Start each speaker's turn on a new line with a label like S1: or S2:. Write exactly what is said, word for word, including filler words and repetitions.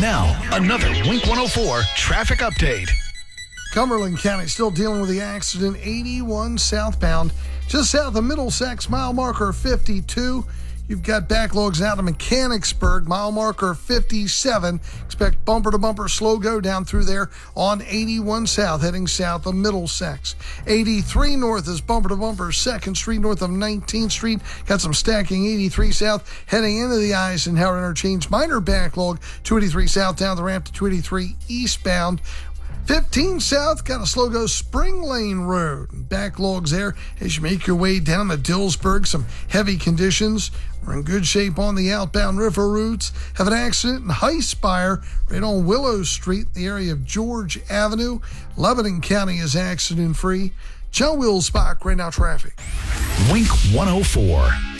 S1: Now, another Wink one oh four traffic update.
S2: Cumberland County still dealing with the accident, eighty-one southbound, just south of Middlesex, mile marker fifty-two. You've got backlogs out of Mechanicsburg, mile marker fifty-seven. Expect bumper-to-bumper slow go down through there on eighty-one south, heading south of Middlesex. eighty-three north is bumper-to-bumper, second Street north of nineteenth Street. Got some stacking eighty-three south, heading into the Eisenhower interchange. Minor backlog, two eighty-three south down the ramp to two eighty-three eastbound. fifteen south, got a slow go Spring Lane Road. Backlogs there as you make your way down to Dillsburg. Some heavy conditions. We're in good shape on the outbound river routes. Have an accident in Highspire right on Willow Street, the area of George Avenue. Lebanon County is accident free. Joe Wilsbach, right now traffic.
S1: Wink one oh four.